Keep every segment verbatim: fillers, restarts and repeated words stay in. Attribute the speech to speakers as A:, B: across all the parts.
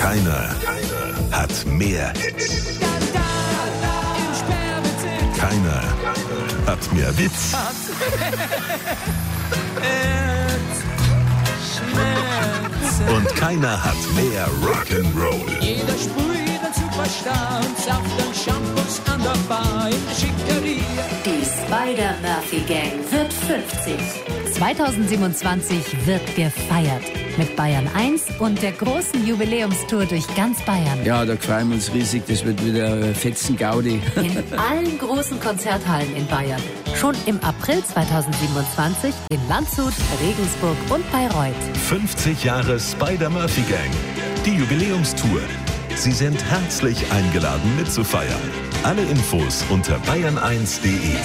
A: Keiner, keiner hat mehr Hits. Keiner hat mehr Witz. Und keiner hat mehr Rock'n'Roll.
B: Jeder sprüht einen Superstar und Saft und Shampoos an der Bar in der Schickeria.
C: Die Spider-Murphy-Gang wird fünfzig. zweitausendsiebenundzwanzig wird gefeiert. Mit Bayern eins und der großen Jubiläumstour durch ganz Bayern.
D: Ja, da freuen wir uns riesig. Das wird wieder fetzen Gaudi.
C: In allen großen Konzerthallen in Bayern. Schon im April zweitausendsiebenundzwanzig in Landshut, Regensburg und Bayreuth.
A: fünfzig Jahre Spider-Murphy-Gang. Die Jubiläumstour. Sie sind herzlich eingeladen mitzufeiern. Alle Infos unter bayern eins punkt de.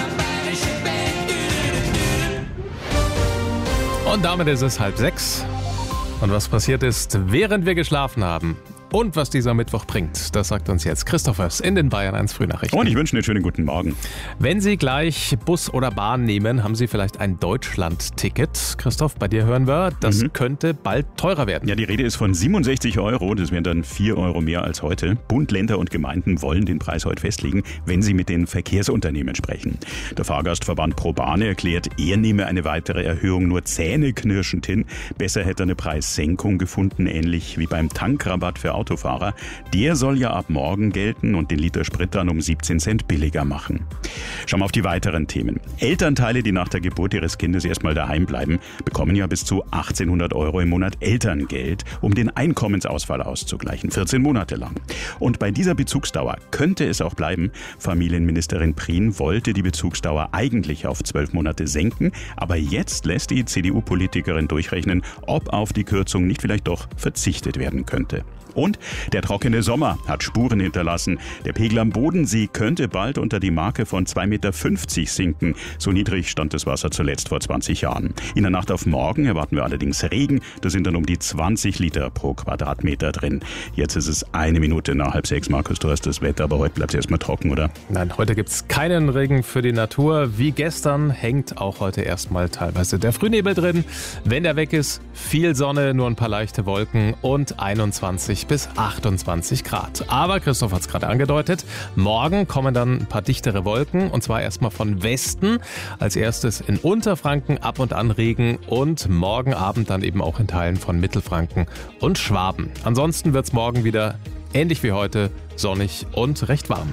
E: Und damit ist es halb sechs. Und was passiert ist, während wir geschlafen haben und was dieser Mittwoch bringt, das sagt uns jetzt Christophers in den Bayern eins Frühnachrichten.
F: Und ich wünsche einen schönen guten Morgen.
E: Wenn Sie gleich Bus oder Bahn nehmen, haben Sie vielleicht ein Deutschland-Ticket. Christoph, bei dir hören wir, das mhm. könnte bald teurer werden.
F: Ja, die Rede ist von siebenundsechzig Euro. Das wären dann vier Euro mehr als heute. Bund, Länder und Gemeinden wollen den Preis heute festlegen, wenn sie mit den Verkehrsunternehmen sprechen. Der Fahrgastverband ProBahn erklärt, er nehme eine weitere Erhöhung nur zähneknirschend hin. Besser hätte er eine Preissenkung gefunden, ähnlich wie beim Tankrabatt für Autofahrer. Der soll ja ab morgen gelten und den Liter Sprit dann um siebzehn Cent billiger machen. Schauen wir auf die weiteren Themen. Elternteile, die nach der Geburt ihres Kindes erstmal daheim bleiben, bekommen ja bis zu achtzehnhundert Euro im Monat Elterngeld, um den Einkommensausfall auszugleichen, vierzehn Monate lang. Und bei dieser Bezugsdauer könnte es auch bleiben. Familienministerin Prien wollte die Bezugsdauer eigentlich auf zwölf Monate senken, aber jetzt lässt die C D U-Politikerin durchrechnen, ob auf die Kürzung nicht vielleicht doch verzichtet werden könnte. Und der trockene Sommer hat Spuren hinterlassen. Der Pegel am Bodensee könnte bald unter die Marke von zwei Komma fünfzig Meter sinken. So niedrig stand das Wasser zuletzt vor zwanzig Jahren. In der Nacht auf morgen erwarten wir allerdings Regen. Da sind dann um die zwanzig Liter pro Quadratmeter drin. Jetzt ist es eine Minute nach halb sechs. Markus, du hast das Wetter, aber heute bleibt es erstmal trocken, oder?
E: Nein, heute gibt es keinen Regen für die Natur. Wie gestern hängt auch heute erstmal teilweise der Frühnebel drin. Wenn der weg ist, viel Sonne, nur ein paar leichte Wolken und einundzwanzig bis achtundzwanzig Grad. Aber Christoph hat es gerade angedeutet, morgen kommen dann ein paar dichtere Wolken und zwar erstmal von Westen. Als erstes in Unterfranken ab und an Regen und morgen Abend dann eben auch in Teilen von Mittelfranken und Schwaben. Ansonsten wird es morgen wieder ähnlich wie heute sonnig und recht warm.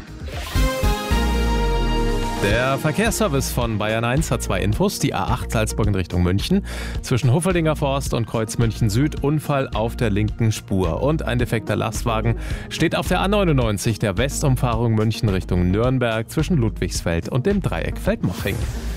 E: Der Verkehrsservice von Bayern eins hat zwei Infos. Die A acht Salzburg in Richtung München. Zwischen Huffeldinger Forst und Kreuz München Süd Unfall auf der linken Spur. Und ein defekter Lastwagen steht auf der A neunundneunzig, der Westumfahrung München Richtung Nürnberg zwischen Ludwigsfeld und dem Dreieck Feldmoching.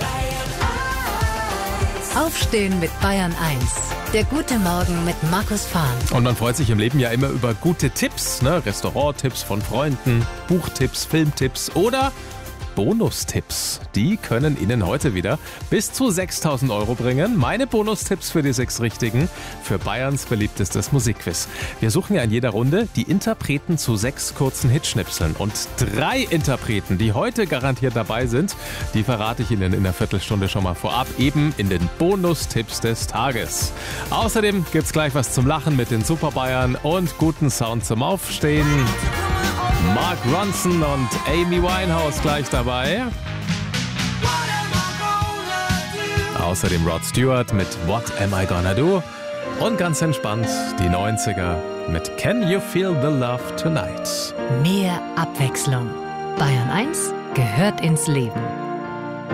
C: Aufstehen mit Bayern eins. Der gute Morgen mit Markus Fahn.
E: Und man freut sich im Leben ja immer über gute Tipps, ne? Restauranttipps von Freunden, Buchtipps, Filmtipps oder Bonustipps. Die können Ihnen heute wieder bis zu sechstausend Euro bringen. Meine Bonustipps für die sechs Richtigen für Bayerns beliebtestes Musikquiz. Wir suchen ja in jeder Runde die Interpreten zu sechs kurzen Hitschnipseln. Und drei Interpreten, die heute garantiert dabei sind, die verrate ich Ihnen in der Viertelstunde schon mal vorab, eben in den Bonustipps des Tages. Außerdem gibt's gleich was zum Lachen mit den Super Bayern und guten Sound zum Aufstehen. Mark Ronson und Amy Winehouse gleich dabei. Außerdem Rod Stewart mit What Am I Gonna Do? Und ganz entspannt die neunziger mit Can You Feel the Love Tonight?
C: Mehr Abwechslung. Bayern eins gehört ins Leben.